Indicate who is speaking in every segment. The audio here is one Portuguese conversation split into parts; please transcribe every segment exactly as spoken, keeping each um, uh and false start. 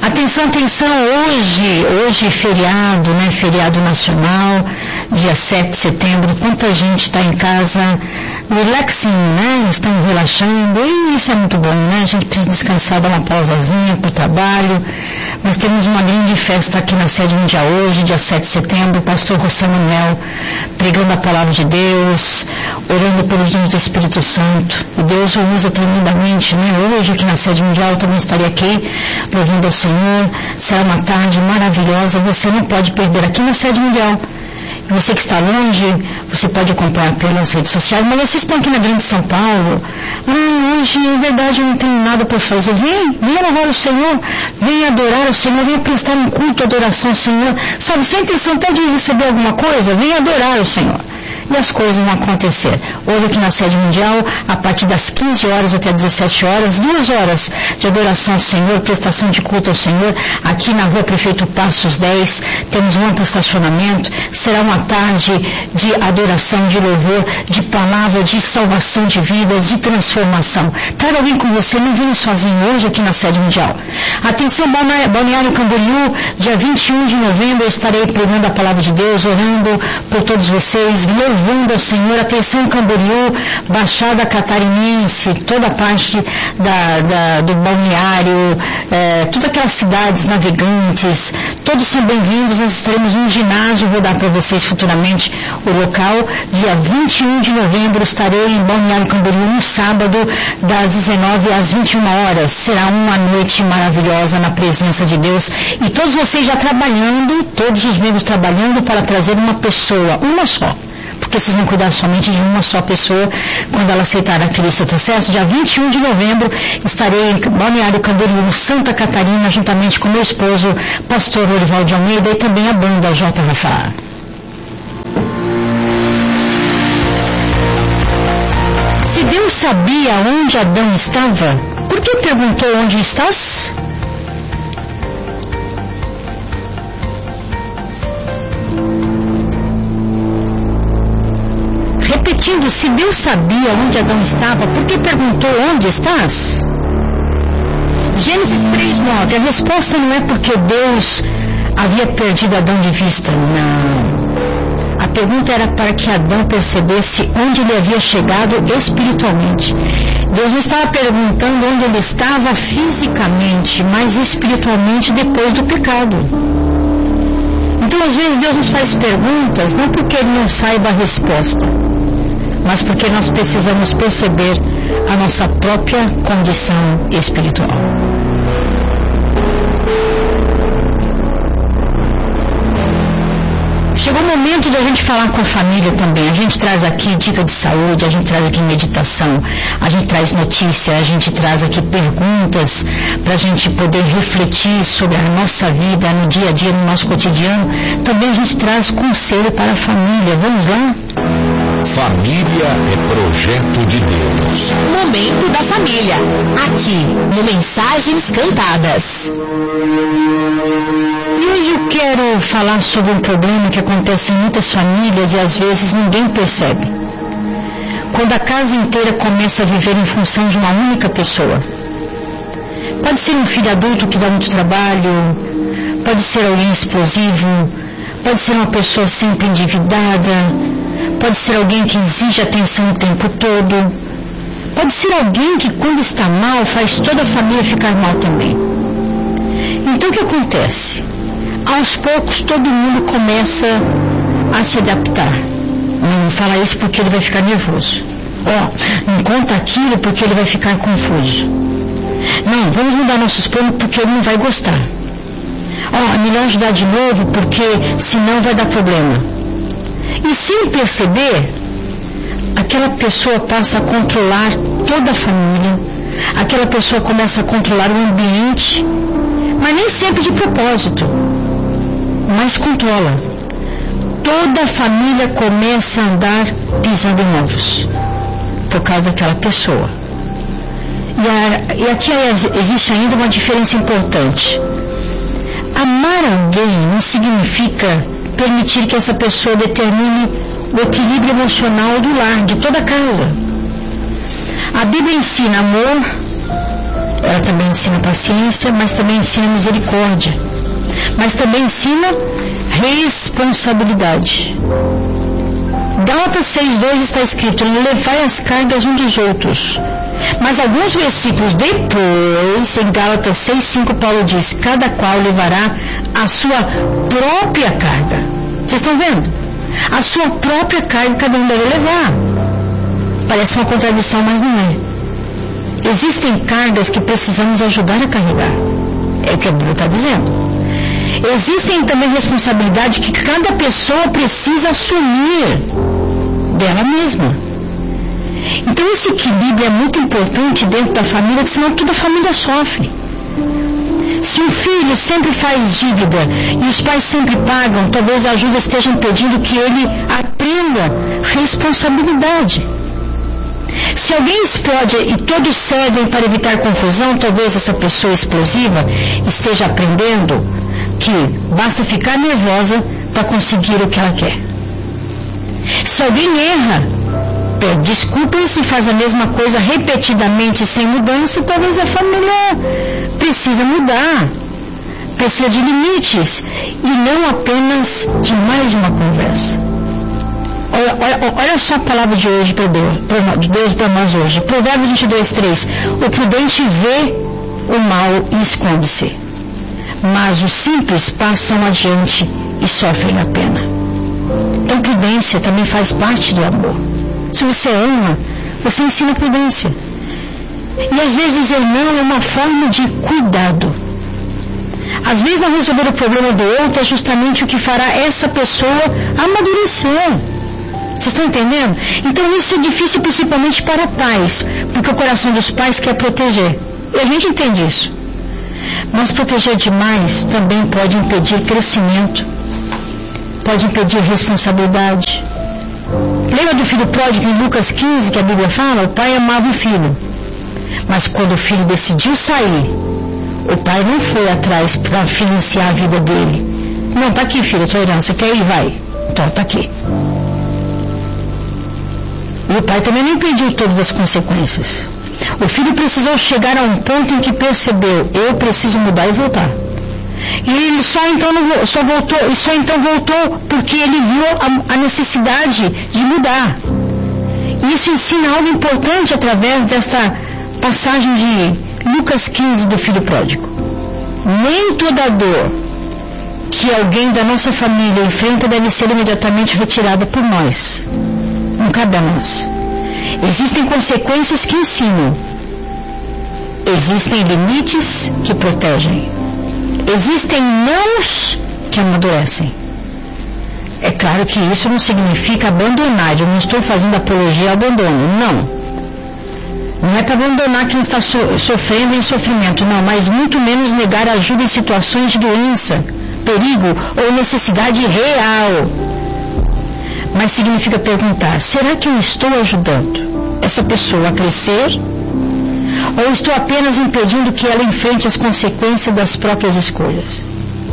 Speaker 1: Atenção, atenção, hoje, hoje feriado, né? Feriado nacional, dia sete de setembro, quanta gente está em casa relaxing, né? Estão relaxando, e isso é muito bom, né? A gente precisa descansar, dar uma pausazinha para o trabalho. Nós temos uma grande festa aqui na sede mundial hoje, dia sete de setembro, o pastor José Manuel pregando a palavra de Deus, orando pelos dons do Espírito Santo. E Deus o usa tremendamente, né? Hoje aqui na sede mundial eu também estarei aqui, louvando ao Senhor. Será uma tarde maravilhosa, você não pode perder aqui na sede mundial. Você que está longe, você pode acompanhar pelas redes sociais, mas vocês estão aqui na Grande São Paulo. Ah, hoje, em verdade, eu não tenho nada para fazer. Vem, vem louvar o Senhor, vem adorar o Senhor, vem prestar um culto, adoração ao Senhor. Sabe, sem intenção até de receber alguma coisa, vem adorar o Senhor. E as coisas vão acontecer. Hoje aqui na sede mundial, a partir das quinze horas até dezessete horas, duas horas de adoração ao Senhor, prestação de culto ao Senhor, aqui na rua Prefeito Passos dez, temos um amplo estacionamento, será uma tarde de adoração, de louvor, de palavra, de salvação de vidas, de transformação. Traga alguém com você, não venha sozinho hoje aqui na sede mundial. Atenção, Balneário Camboriú, dia vinte e um de novembro, eu estarei pregando a palavra de Deus, orando por todos vocês, louvando ao Senhor. Atenção, Camboriú, Baixada Catarinense, toda a parte da, da, do balneário, é, todas aquelas cidades navegantes, todos são bem-vindos. Nós estaremos num ginásio, vou dar para vocês futuramente o local. Dia vinte e um de novembro estarei em Balneário Camboriú no sábado, das dezenove às vinte e uma horas. Será uma noite maravilhosa na presença de Deus, e todos vocês já trabalhando, todos os membros trabalhando para trazer uma pessoa, uma só. Porque vocês vão cuidar somente de uma só pessoa quando ela aceitar a Cristo, tá certo? Dia vinte e um de novembro estarei em Balneário Camboriú, Santa Catarina, juntamente com meu esposo, pastor Orivaldo de Almeida, e também a banda J. Rafa. Se Deus sabia onde Adão estava, por que perguntou onde estás? Repetindo, se Deus sabia onde Adão estava, por que perguntou onde estás? Gênesis três, nove, a resposta não é porque Deus havia perdido Adão de vista, não. A pergunta era para que Adão percebesse onde ele havia chegado espiritualmente. Deus não estava perguntando onde ele estava fisicamente, mas espiritualmente depois do pecado. Então, às vezes, Deus nos faz perguntas, não porque Ele não saiba a resposta, mas porque nós precisamos perceber a nossa própria condição espiritual. Chegou o momento de a gente falar com a família também. A gente traz aqui dica de saúde, a gente traz aqui meditação, a gente traz notícia, a gente traz aqui perguntas para a gente poder refletir sobre a nossa vida no dia a dia, no nosso cotidiano. Também a gente traz conselho para a família. Vamos lá?
Speaker 2: Família é projeto de Deus.
Speaker 3: Momento da família. Aqui, no Mensagens Cantadas.
Speaker 1: E hoje eu quero falar sobre um problema que acontece em muitas famílias e às vezes ninguém percebe. Quando a casa inteira começa a viver em função de uma única pessoa. Pode ser um filho adulto que dá muito trabalho, pode ser alguém explosivo, pode ser uma pessoa sempre endividada, pode ser alguém que exige atenção o tempo todo, pode ser alguém que quando está mal faz toda a família ficar mal também. Então o que acontece? Aos poucos todo mundo começa a se adaptar. Não fala isso porque ele vai ficar nervoso. Ó, oh, não conta aquilo porque ele vai ficar confuso. Não, vamos mudar nossos planos porque ele não vai gostar. Ó, oh, é melhor ajudar de novo porque senão vai dar problema. E sem perceber, aquela pessoa passa a controlar toda a família, aquela pessoa começa a controlar o ambiente, mas nem sempre de propósito, mas controla. Toda a família começa a andar pisando em ovos, por causa daquela pessoa. E, a, e aqui existe ainda uma diferença importante. Amar alguém não significa permitir que essa pessoa determine o equilíbrio emocional do lar, de toda a casa. A Bíblia ensina: amor Ela também ensina paciência, mas também ensina misericórdia. Mas também ensina responsabilidade. Gálatas seis, dois está escrito: levai as cargas uns dos outros. Mas alguns versículos depois, em Gálatas seis, cinco, Paulo diz: cada qual levará a sua própria carga. Vocês estão vendo? A sua própria carga cada um deve levar. Parece uma contradição, mas não é. Existem cargas que precisamos ajudar a carregar. É o que a Bíblia está dizendo. Existem também responsabilidades que cada pessoa precisa assumir dela mesma. Então esse equilíbrio é muito importante dentro da família, porque senão toda a família sofre. Se um filho sempre faz dívida e os pais sempre pagam, talvez a ajuda esteja impedindo que ele aprenda responsabilidade. Se alguém explode e todos cedem para evitar confusão, talvez essa pessoa explosiva esteja aprendendo que basta ficar nervosa para conseguir o que ela quer. Se alguém erra, pede desculpas e faz a mesma coisa repetidamente sem mudança, talvez a família precisa mudar, precisa de limites e não apenas de mais uma conversa. Olha, olha, olha só a palavra de hoje para Deus, de Deus para nós hoje. Provérbios vinte e dois, três. O prudente vê o mal e esconde-se, mas os simples passam adiante e sofrem a pena. Então prudência também faz parte do amor. Se você ama, você ensina prudência. E às vezes dizer não é uma forma de cuidado. Às vezes não resolver o problema do outro é justamente o que fará essa pessoa amadurecer. Vocês estão entendendo? Então isso é difícil principalmente para pais, porque o coração dos pais quer proteger. E a gente entende isso. Mas proteger demais também pode impedir crescimento, pode impedir responsabilidade. Lembra do filho pródigo em Lucas quinze, que a Bíblia fala? O pai amava o filho, mas quando o filho decidiu sair, o pai não foi atrás para financiar a vida dele. Não, tá aqui, filho, a tua herança, quer ir? Vai. Então, tá aqui. E o pai também não impediu todas as consequências. O filho precisou chegar a um ponto em que percebeu: eu preciso mudar e voltar. E ele só então, não, só voltou, e só então voltou porque ele viu a, a necessidade de mudar. E isso ensina algo importante através dessa passagem de Lucas quinze do filho pródigo. Nem toda dor que alguém da nossa família enfrenta deve ser imediatamente retirada por nós. Não cabe a nós. Existem consequências que ensinam. Existem limites que protegem. Existem nãos que amadurecem. É claro que isso não significa abandonar. Eu não estou fazendo apologia ao abandono. Não. Não é para abandonar quem está so- sofrendo em sofrimento. Não. Mas muito menos negar ajuda em situações de doença, perigo ou necessidade real. Mas significa perguntar: será que eu estou ajudando essa pessoa a crescer? Ou estou apenas impedindo que ela enfrente as consequências das próprias escolhas?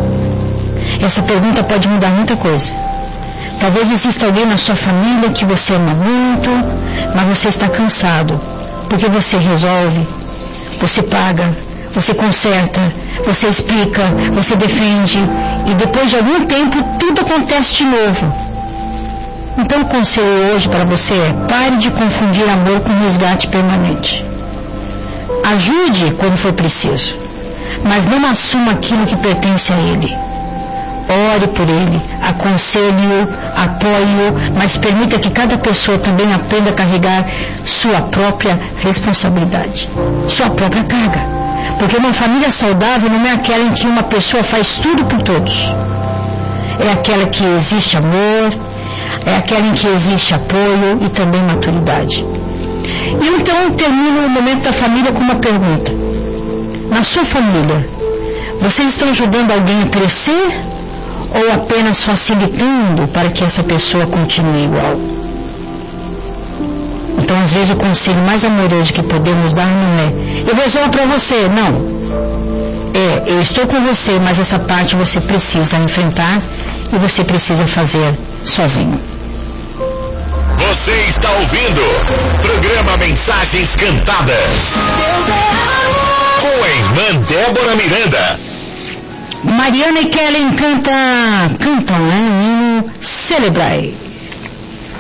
Speaker 1: Essa pergunta pode mudar muita coisa. Talvez exista alguém na sua família que você ama muito, mas você está cansado, porque você resolve, você paga, você conserta, você explica, você defende, e depois de algum tempo tudo acontece de novo. Então o conselho hoje para você é: pare de confundir amor com resgate permanente. Ajude quando for preciso, mas não assuma aquilo que pertence a ele. Ore por ele, aconselhe-o, apoie-o, mas permita que cada pessoa também aprenda a carregar sua própria responsabilidade, sua própria carga. Porque uma família saudável não é aquela em que uma pessoa faz tudo por todos. É aquela que existe amor, é aquela em que existe apoio e também maturidade. E então termino o momento da família com uma pergunta. Na sua família, vocês estão ajudando alguém a crescer ou apenas facilitando para que essa pessoa continue igual? Então às vezes o conselho mais amoroso que podemos dar não é: eu resolvo para você. Não. É: eu estou com você, mas essa parte você precisa enfrentar e você precisa fazer sozinho.
Speaker 2: Você está ouvindo Programa Mensagens Cantadas.
Speaker 3: Deus é amor.
Speaker 2: Com a irmã Débora Miranda.
Speaker 1: Mariana e Kellen canta, cantam, né? O hino Celebrai.